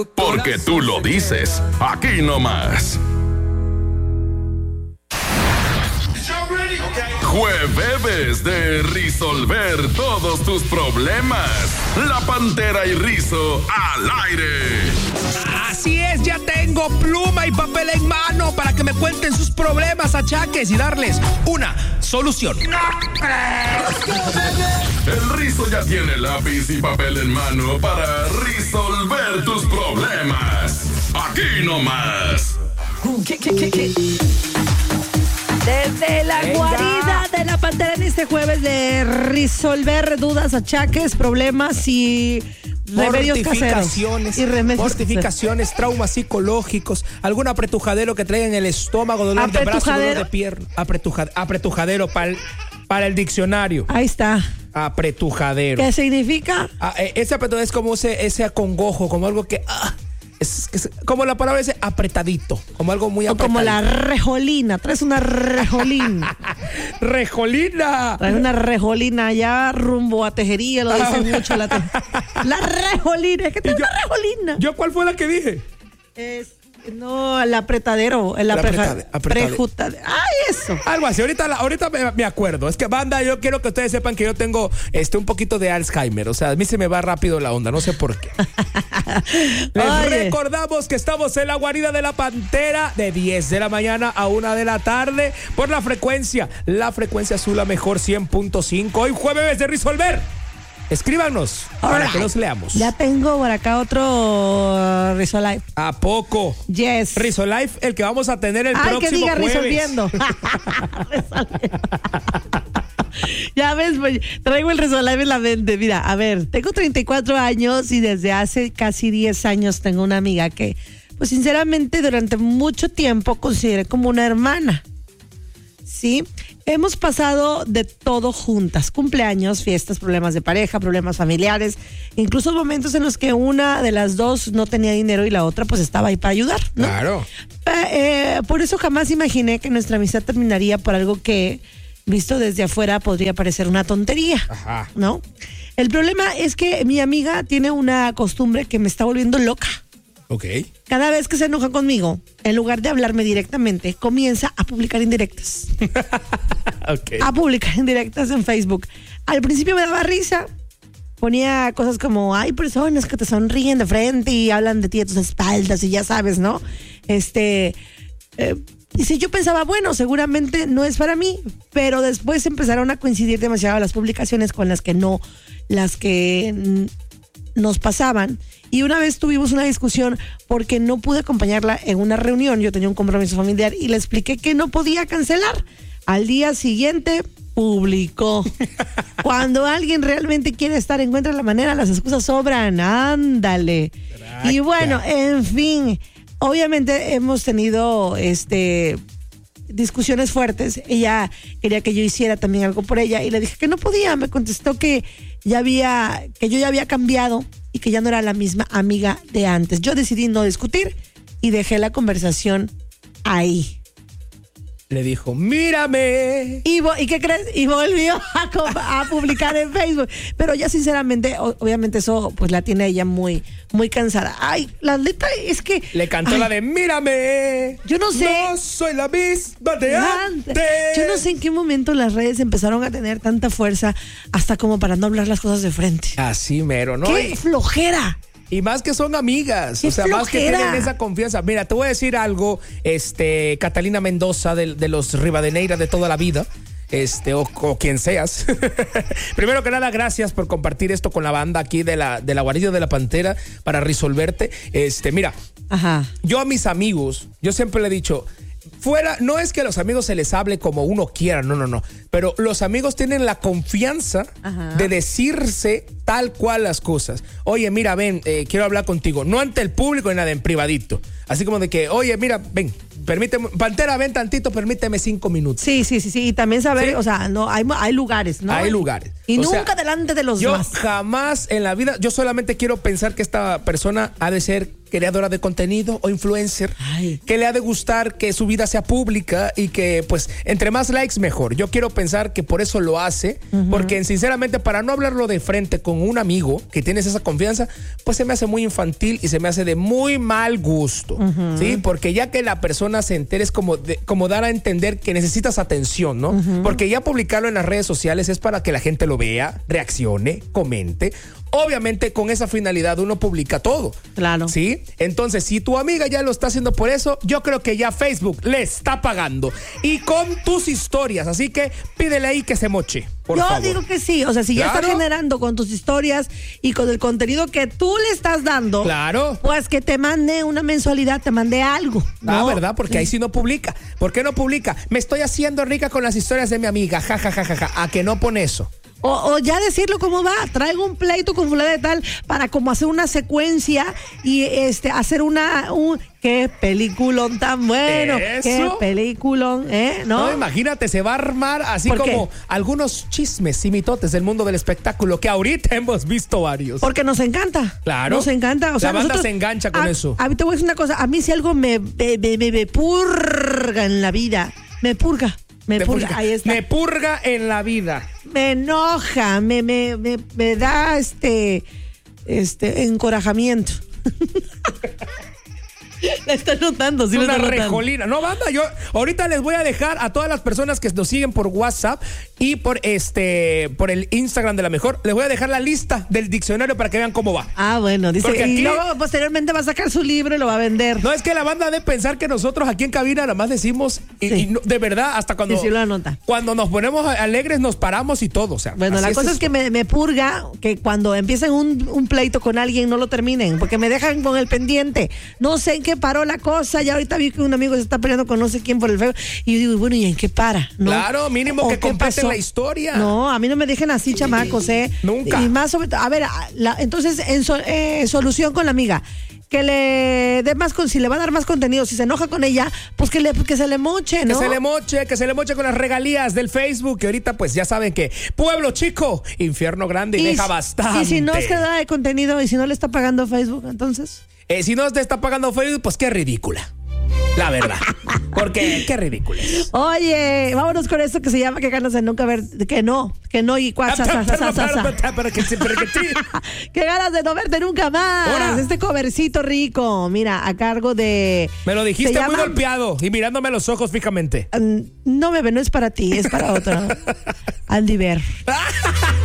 Porque tú lo dices, aquí nomás. Jueves de resolver todos tus problemas. La Pantera y Rizzo al aire. Así es, ya tengo pluma y papel en mano para que me cuenten sus problemas, achaques y darles una solución. El Rizzo ya tiene lápiz y papel en mano para resolver tus problemas. Aquí nomás. Desde la guarida de la Pantera en este jueves de resolver dudas, achaques, problemas y remedios caseros. Mortificaciones, traumas psicológicos, algún apretujadero que traiga en el estómago, dolor de brazo, dolor de pierna. Apretujadero para el diccionario. Ahí está. Apretujadero. ¿Qué significa? Ese apretujadero es como ese acongojo, como algo que... Es como la palabra ese apretadito, como algo muy apretadito. O como la rejolina, traes una rejolina. ¡Rejolina! Traes una rejolina allá rumbo a Tejería, lo dicen mucho. La rejolina, es que traes una rejolina. ¿Yo cuál fue la que dije? No, el apretadero, apretadero. Ay, eso. Algo así, ahorita me acuerdo. Es que, banda, yo quiero que ustedes sepan que yo tengo un poquito de Alzheimer. O sea, a mí se me va rápido la onda, no sé por qué. Les recordamos que estamos en la guarida de la Pantera de 10 de la mañana a 1 de la tarde por la frecuencia azul, la mejor 100.5. Hoy jueves de resolver. Escríbanos para que los leamos. Ya tengo por acá otro Rizzo Life. ¿A poco? Yes. Rizzo Life, el que vamos a tener el próximo que diga jueves. Resolviendo. Ya ves, pues, traigo el Rizzo Life en la mente. Mira, a ver, tengo 34 años y desde hace casi 10 años tengo una amiga que, pues sinceramente, durante mucho tiempo consideré como una hermana. ¿Sí? Hemos pasado de todo juntas, cumpleaños, fiestas, problemas de pareja, problemas familiares, incluso momentos en los que una de las dos no tenía dinero y la otra pues estaba ahí para ayudar, ¿no? Claro. Por eso jamás imaginé que nuestra amistad terminaría por algo que, visto desde afuera, podría parecer una tontería. Ajá. ¿No? El problema es que mi amiga tiene una costumbre que me está volviendo loca. Ok. Cada vez que se enoja conmigo, en lugar de hablarme directamente, comienza a publicar indirectas. Okay. A publicar indirectas en Facebook. Al principio me daba risa. Ponía cosas como, hay personas que te sonríen de frente y hablan de ti a tus espaldas y ya sabes, ¿no? Y si yo pensaba, bueno, seguramente no es para mí, pero después empezaron a coincidir demasiado las publicaciones con las que nos pasaban. Y una vez tuvimos una discusión porque no pude acompañarla en una reunión. Yo tenía un compromiso familiar y le expliqué que no podía cancelar. Al día siguiente publicó. Cuando alguien realmente quiere estar, encuentra la manera, las excusas sobran. Ándale. Y bueno, en fin, obviamente hemos tenido discusiones fuertes. Ella quería que yo hiciera también algo por ella y le dije que no podía. Me contestó que yo ya había cambiado y que ya no era la misma amiga de antes. Yo decidí no discutir y dejé la conversación ahí. Le dijo, mírame. ¿Y qué crees? Y volvió a publicar en Facebook. Pero ya sinceramente, obviamente eso pues la tiene ella muy, muy cansada. Ay, la neta es que... Le cantó la de mírame. Yo no sé. No soy la misma de antes. Yo no sé en qué momento las redes empezaron a tener tanta fuerza hasta como para no hablar las cosas de frente. Así mero, ¿no? ¡Qué flojera! Y más que son amigas, ¡Qué flojera! Más que tienen esa confianza. Mira, te voy a decir algo, Catalina Mendoza de los Rivadeneira de toda la vida, o quien seas. Primero que nada, gracias por compartir esto con la banda aquí de la guarida de la Pantera para resolverte. Mira, ajá. Yo a mis amigos, yo siempre le he dicho, no es que a los amigos se les hable como uno quiera, no. Pero los amigos tienen la confianza de decirse tal cual las cosas. Oye, mira, ven, quiero hablar contigo. No ante el público ni nada, en privadito. Así como de que, oye, mira, ven, permíteme, Pantera, ven tantito, permíteme 5 minutos. Sí. Y también saber, ¿sí? O sea, no, hay lugares, ¿no? Hay lugares. Y nunca delante de los demás. Yo jamás en la vida, yo solamente quiero pensar que esta persona ha de ser creadora de contenido o influencer, que le ha de gustar que su vida sea pública y que pues entre más likes mejor. Yo quiero pensar que por eso lo hace, porque sinceramente para no hablarlo de frente con un amigo que tienes esa confianza, pues se me hace muy infantil y se me hace de muy mal gusto, ¿sí? Porque ya que la persona se entere es como dar a entender que necesitas atención, ¿no? Porque ya publicarlo en las redes sociales es para que la gente lo vea, reaccione, comente. Obviamente con esa finalidad uno publica todo. Claro. ¿Sí? Entonces, si tu amiga ya lo está haciendo por eso, yo creo que ya Facebook le está pagando. Y con tus historias. Así que pídele ahí que se moche, por favor. Yo digo que sí. O sea, si ya está generando con tus historias y con el contenido que tú le estás dando. Claro. Pues que te mande una mensualidad, te mande algo, ¿no? Ah, ¿verdad? Porque ahí sí no publica. ¿Por qué no publica? Me estoy haciendo rica con las historias de mi amiga. Ja, ja, ja, ja, ja. ¿A que no pone eso? O ya decirlo cómo va, traigo un pleito con fulana de tal para como hacer una secuencia y hacer qué peliculón tan bueno, ¿eso? Qué peliculón, ¿no? No, imagínate, se va a armar así como algunos chismes y mitotes del mundo del espectáculo que ahorita hemos visto varios. Porque nos encanta. Claro. Nos encanta. O sea, la banda nosotros, se engancha con eso. A mí te voy a decir una cosa, a mí si algo me purga en la vida, me purga. Ahí está. Me purga en la vida. Me enoja, me da encorajamiento. La estoy notando, sí. Una rejolina. No, banda, yo ahorita les voy a dejar a todas las personas que nos siguen por WhatsApp y por el Instagram de La Mejor, les voy a dejar la lista del diccionario para que vean cómo va. Ah, bueno, dice. Porque y luego posteriormente va a sacar su libro y lo va a vender. No, es que la banda debe pensar que nosotros aquí en cabina nada más decimos y no, de verdad, hasta cuando sí, lo anota. Cuando nos ponemos alegres nos paramos y todo, o sea. Bueno, la cosa es que me purga que cuando empiecen un pleito con alguien no lo terminen, porque me dejan con el pendiente. No sé en qué paró la cosa, ya ahorita vi que un amigo se está peleando con no sé quién por el feo y yo digo, bueno, ¿y en qué para? ¿No? Claro, mínimo que completen la historia. No, a mí no me dejen así, chamacos, Nunca. Y más sobre todo, a ver, entonces en solución con la amiga, que le dé más, si le va a dar más contenido, si se enoja con ella, pues que se le moche, ¿no? Que se le moche con las regalías del Facebook, que ahorita pues ya saben que pueblo chico, infierno grande y deja bastante. Y si no es que da de contenido y si no le está pagando Facebook, entonces. Si no te está pagando Facebook, pues qué ridícula. La verdad. Porque qué ridículo. Oye, vámonos con esto que se llama Qué ganas de nunca ver, que no y cuatro. Qué ganas de no verte nunca más. Ahora. Este covercito rico, mira, a cargo de. Me lo dijiste muy golpeado y mirándome a los ojos fijamente. No, bebé, no es para ti, es para otro. Andy Ver.